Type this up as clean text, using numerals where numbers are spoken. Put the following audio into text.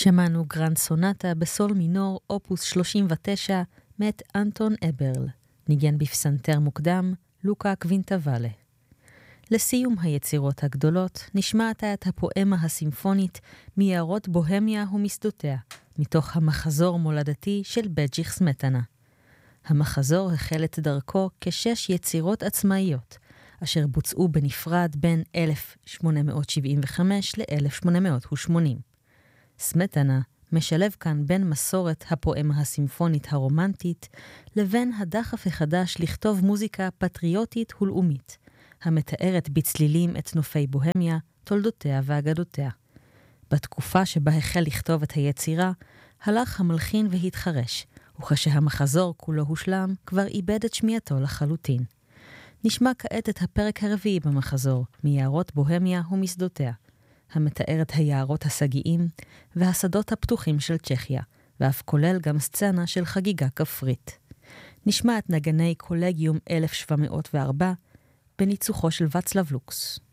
שמענו גרנד סונטה בסול מינור אופוס 39 מאת אנטון אברל, ניגן בפסנתר מוקדם לוקה קווינטוואלה. לסיום היצירות הגדולות נשמעת את הפואמה הסימפונית מיערות בוהמיה ומשדותיה, מתוך המחזור מולדתי של בג'יך סמטנה. המחזור החל את דרכו כשש יצירות עצמאיות, אשר בוצעו בנפרד בין 1875 ל-1880. סמטנה משלב כאן בין מסורת הפואמה הסימפונית הרומנטית לבין הדחף החדש לכתוב מוזיקה פטריוטית ולאומית, המתארת בצלילים את נופי בוהמיה, תולדותיה ואגדותיה. בתקופה שבה החל לכתוב את היצירה, הלך המלחין והתחרש, וכשהמחזור כולו הושלם, כבר איבד את שמיעתו לחלוטין. נשמע כעת את הפרק הרביעי במחזור, מיערות בוהמיה ומשדותיה, המתאר את היערות הסגיים והשדות הפתוחים של צ'כיה, ואף כולל גם סצנה של חגיגה כפרית. נשמע את נגני קולגיום 1704 בניצוחו של ואצלב לוקס.